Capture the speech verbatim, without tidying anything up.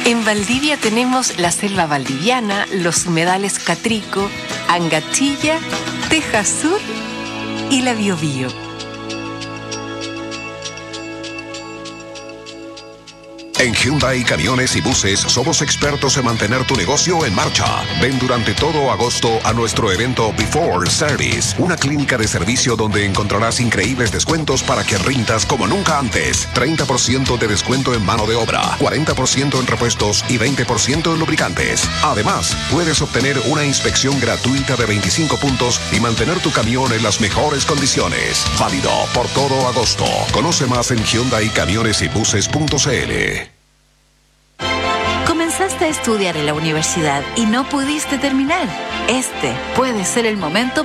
En Valdivia tenemos la selva valdiviana, los humedales Catrico, Angatilla, Teja Sur y la Biobío. En Hyundai Camiones y Buses somos expertos en mantener tu negocio en marcha. Ven durante todo agosto a nuestro evento Before Service, una clínica de servicio donde encontrarás increíbles descuentos para que rindas como nunca antes. treinta por ciento de descuento en mano de obra, cuarenta por ciento en repuestos y veinte por ciento en lubricantes. Además, puedes obtener una inspección gratuita de veinticinco puntos y mantener tu camión en las mejores condiciones. Válido por todo agosto. Conoce más en Hyundai Camiones y Buses punto c l. Comenzaste a estudiar en la universidad y no pudiste terminar. Este puede ser el momento